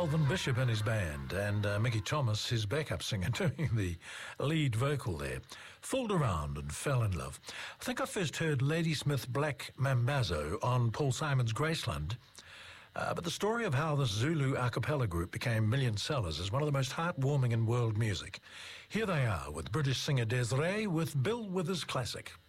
Kelvin Bishop and his band, and Mickey Thomas, his backup singer, doing the lead vocal there. Fooled around and fell in love. I think I first heard Ladysmith Black Mambazo on Paul Simon's Graceland. But the story of how this Zulu a cappella group became million sellers is one of the most heartwarming in world music. Here they are with British singer Des'ree with Bill Withers' classic.